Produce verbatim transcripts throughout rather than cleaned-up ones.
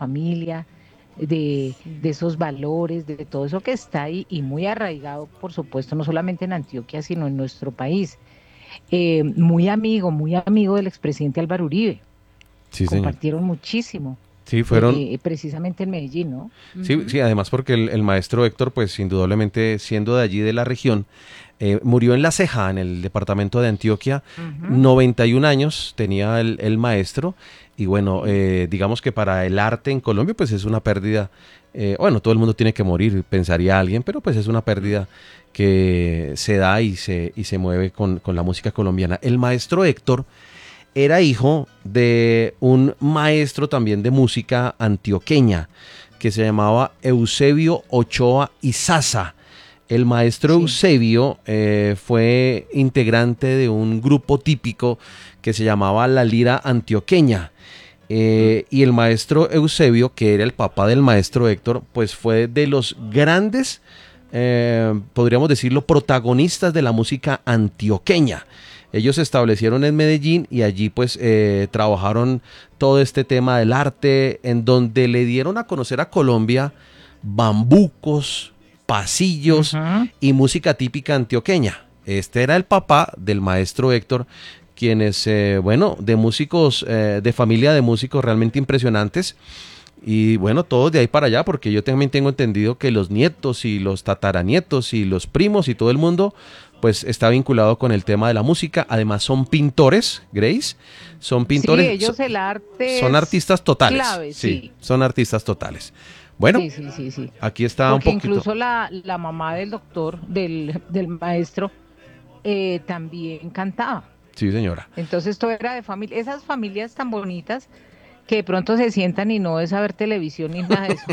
familia, de, de esos valores, de todo eso que está ahí y muy arraigado, por supuesto, no solamente en Antioquia, sino en nuestro país. Eh, muy amigo, muy amigo del expresidente Álvaro Uribe, Sí, señor. compartieron muchísimo, Sí, fueron, eh, precisamente en Medellín, ¿no? sí, Ujú. sí, además porque el, el maestro Héctor, pues indudablemente siendo de allí de la región, eh, murió en La Ceja, en el departamento de Antioquia. Ujú, noventa y un años tenía el, el maestro, y bueno, sí, eh, digamos que para el arte en Colombia, pues es una pérdida. Eh, bueno, todo el mundo tiene que morir, pensaría alguien, pero pues es una pérdida que se da y se, y se mueve con, con la música colombiana. El maestro Héctor era hijo de un maestro también de música antioqueña que se llamaba Eusebio Ochoa Izaza. El maestro sí. Eusebio eh, fue integrante de un grupo típico que se llamaba La Lira Antioqueña. Eh, y el maestro Eusebio, que era el papá del maestro Héctor, pues fue de los grandes, eh, podríamos decirlo, protagonistas de la música antioqueña. Ellos se establecieron en Medellín y allí pues eh, trabajaron todo este tema del arte, en donde le dieron a conocer a Colombia bambucos, pasillos Ujú. y música típica antioqueña. Este era el papá del maestro Héctor, quienes, eh, bueno, de músicos, eh, de familia de músicos realmente impresionantes. Y bueno, todos de ahí para allá, porque yo también tengo entendido que los nietos y los tataranietos y los primos y todo el mundo, pues está vinculado con el tema de la música. Además son pintores, Grace, son Sí, pintores, so- ellos el arte son es artistas totales, clave, sí, sí, son artistas totales. Bueno, sí, sí, sí, sí. aquí está un Porque poquito, incluso la, la mamá del doctor, del, del maestro, eh, también cantaba. sí señora. Entonces todo era de familia, esas familias tan bonitas que de pronto se sientan y no es a ver televisión ni nada de eso,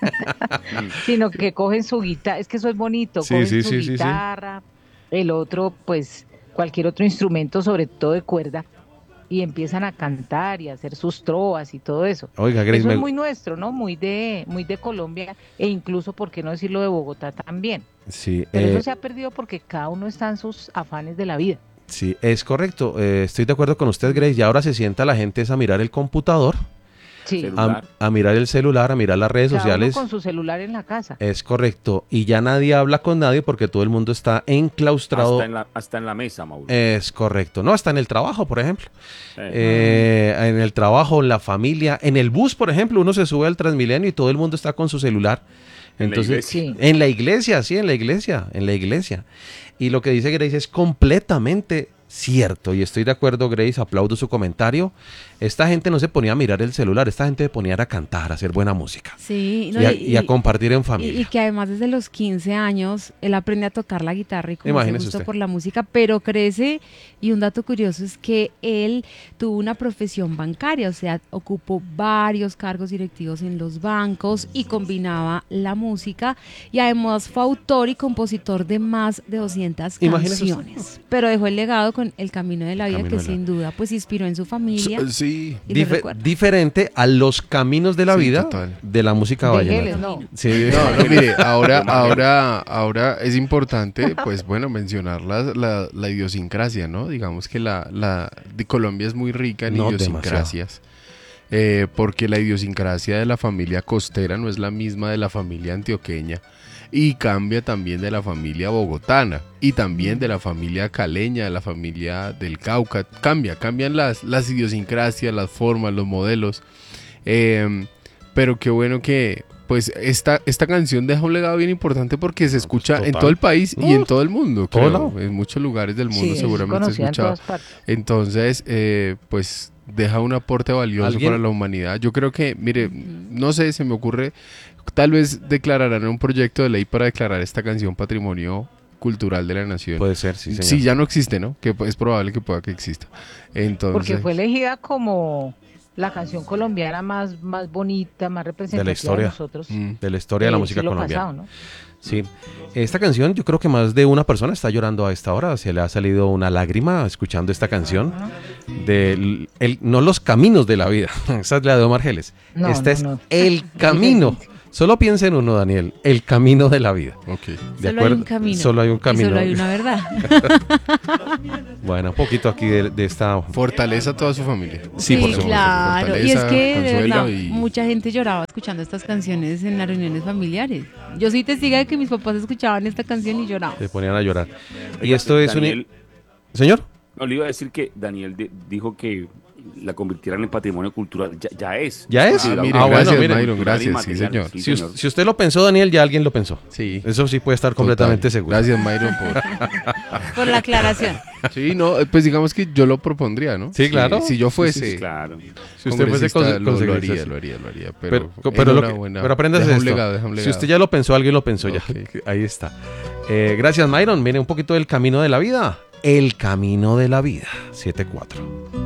Mm. sino que cogen su guitarra, es que eso es bonito, Sí, cogen sí, su sí, sí, sí. guitarra, el otro, pues cualquier otro instrumento, sobre todo de cuerda, y empiezan a cantar y a hacer sus trovas y todo eso. Oiga, Grace, Eso es me, muy nuestro, ¿no? Muy de, muy de Colombia e incluso, ¿por qué no decirlo de Bogotá también? sí, Pero eso eh, se ha perdido porque cada uno está en sus afanes de la vida. sí, es correcto. Eh, estoy de acuerdo con usted, Grace. Y ahora se sienta la gente es a mirar el computador, Sí, a, Celular. a mirar el celular, a mirar las redes cada uno sociales. con su celular en la casa. Es correcto. Y ya nadie habla con nadie porque todo el mundo está Hasta enclaustrado. en la, hasta en la mesa, Mauro. Es correcto. No, está en el trabajo, por ejemplo. Eh, Mm, Eh, en el trabajo, en la familia, en el bus, por ejemplo, uno se sube al Transmilenio y todo el mundo está con su celular. en la Entonces, iglesia. sí, en la iglesia, sí, en la iglesia, en la iglesia. Y lo que dice Grace es completamente cierto. Y estoy de acuerdo, Grace, aplaudo su comentario. Esta gente no se ponía a mirar el celular, esta gente se ponía a cantar, a hacer buena música. Sí, no, Y y, a, y a y- compartir en y- y familia. que además desde los quince años él aprende a tocar la guitarra y como ese Imagínese gusto usted. por la música, pero crece y un dato curioso es que él tuvo una profesión bancaria, o sea, ocupó varios cargos directivos en los bancos y combinaba la música y además fue autor y compositor de más de doscientas Imagínese usted. canciones, pero dejó el legado con El Camino de la Vida Camino que de la- sin duda pues inspiró en su familia S- Sí, y lo Dife- recuerda. diferente a los caminos de la Sí, vida total. de la música de vallenata. Geles, no. Sí, no, no, mire, ahora, Omar ahora, ahora es importante, pues bueno, mencionar la, la, la idiosincrasia, ¿no? Digamos que la, la de Colombia es muy rica en No, idiosincrasias, eh, porque la idiosincrasia de la familia costera no es la misma de la familia antioqueña y cambia también de la familia bogotana y también de la familia caleña, de la familia del Cauca, cambia, cambian las, las idiosincrasias, las formas, los modelos. Eh, pero qué bueno que pues esta, esta canción deja un legado bien importante porque se escucha en total. todo el país y en todo el mundo, Todo creo. lado. En muchos lugares del mundo Sí, es seguramente se conocida en escuchaba. todas partes. Entonces, eh, pues deja un aporte valioso ¿Alguien? para la humanidad. Yo creo que, mire, Ujú. no sé, se me ocurre, tal vez declararán un proyecto de ley para declarar esta canción patrimonio cultural de la nación. Puede ser, sí, señor. Sí, ya no existe, ¿no? Que es probable que pueda que exista. Entonces, Porque fue elegida como la canción colombiana más, más bonita, más representativa de, historia. nosotros. mm, De la historia de la del música siglo colombiana. pasado, ¿no? Sí. Esta canción, yo creo que más de una persona está llorando a esta hora. Se le ha salido una lágrima escuchando esta canción. De el, no los caminos de la vida. Esa es la de Omar Geles. No, Esta no, es no. el camino. Solo piensa en uno, Daniel, el camino de la vida. Ok. ¿De Solo acuerdo? hay un camino. Solo hay un Y camino. solo hay una verdad. Bueno, un poquito aquí de, de esta... Fortaleza a toda su familia. Sí, por supuesto. claro. Y es Fortaleza, que de consuelo verdad, y- mucha gente lloraba escuchando estas canciones en las reuniones familiares. Yo soy testiga de que mis papás escuchaban esta canción y lloraban. Se ponían a llorar. Y Oiga, esto es Daniel, un... Señor. No, le iba a decir que Daniel de- dijo que la convirtieran en patrimonio cultural. Ya, ya es. ¿Ya es? Ah, Sí, mire, Ah, bueno, gracias, mire. Myron, Cultural y gracias, sí, material, señor. sí, Si, señor. us- si usted lo pensó, Daniel, ya alguien lo pensó. Sí. Eso sí puede estar completamente Total. seguro. Gracias, Myron, por... Por la aclaración. Sí, no, eh, pues digamos que yo lo propondría, ¿no? Sí, claro. Si, si yo fuese... Claro. Si usted fuese congresista, conse- lo, lo congresista, haría, sí. lo haría, lo haría. Pero, Pero, pero, pero, lo que, enhorabuena. pero aprendas Deja esto. un legado, deja un Si legado. usted ya lo pensó, alguien lo pensó ya. Ok. Ahí está. Eh, gracias, Myron. Viene un poquito del camino de la vida. El camino de la vida. siete cuatro.